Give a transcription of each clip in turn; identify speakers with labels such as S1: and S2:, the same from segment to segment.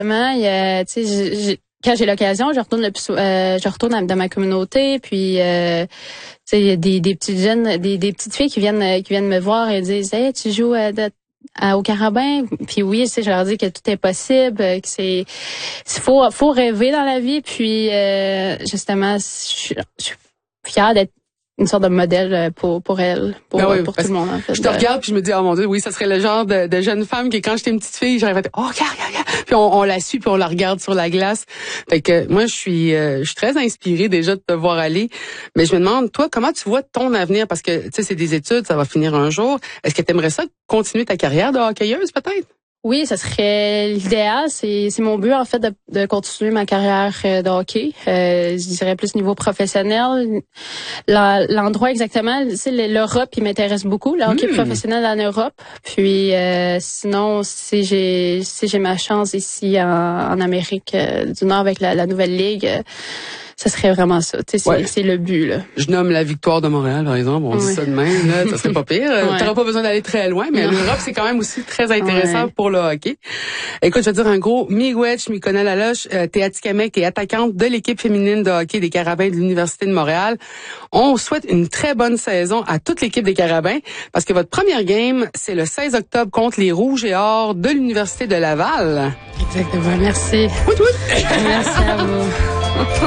S1: Tu sais, quand j'ai l'occasion, je retourne je retourne dans ma communauté, puis tu sais, il y a des petites jeunes, des petites filles qui viennent me voir et disent hey, tu joues au carabin, puis oui, tu sais, je leur dis que tout est possible, que faut rêver dans la vie, puis justement, je suis fière d'être une sorte de modèle pour elle, pour tout le monde, en fait.
S2: Je te regarde puis je me dis, oh mon Dieu, oui, ça serait le genre de jeune femme que quand j'étais une petite fille, j'aurais fait, oh, regarde. Puis on la suit puis on la regarde sur la glace. Fait que moi, je suis très inspirée déjà de te voir aller. Mais je me demande, toi, comment tu vois ton avenir? Parce que, tu sais, c'est des études, ça va finir un jour. Est-ce que tu aimerais ça continuer ta carrière de hockeyeuse, peut-être?
S1: Oui, ça serait l'idéal. C'est mon but, en fait, de continuer ma carrière de hockey. Je dirais plus niveau professionnel. L'endroit exactement, c'est l'Europe, il m'intéresse beaucoup, le hockey professionnel en Europe. Puis sinon, si j'ai ma chance ici en Amérique du Nord avec la nouvelle ligue, ça serait vraiment ça. Tu sais, c'est le but, là.
S2: Je nomme la victoire de Montréal, par exemple. On dit ça de même, là. Ça serait pas pire. T'auras pas besoin d'aller très loin, mais l'Europe, c'est quand même aussi très intéressant pour le hockey. Écoute, je vais te dire un gros miigwech, Mikona Laloche. T'es Atikamekw, t'es attaquante de l'équipe féminine de hockey des Carabins de l'Université de Montréal. On souhaite une très bonne saison à toute l'équipe des Carabins parce que votre première game, c'est le 16 octobre contre les Rouges et Or de l'Université de Laval.
S1: Exactement. Merci.
S2: Oui.
S1: Merci à vous.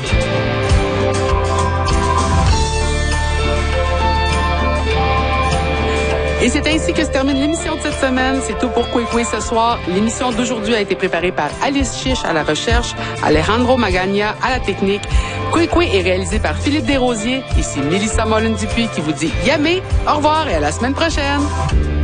S2: Et c'est ainsi que se termine l'émission de cette semaine. C'est tout pour Kwekwe ce soir. L'émission d'aujourd'hui a été préparée par Alice Chiche à la recherche, Alejandro Magagna à la technique. Kwekwe est réalisé par Philippe Desrosiers. Ici Mélissa Mollin-Dupuis qui vous dit yamé, au revoir et à la semaine prochaine.